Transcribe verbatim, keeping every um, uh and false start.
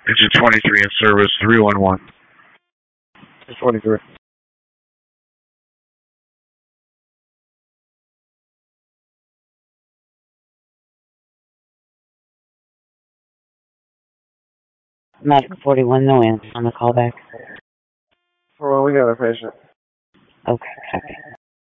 It's a twenty-three in service, three one one. It's twenty-three. Medical forty-one, no answer on the callback. Hold on, we got a patient. Okay, okay.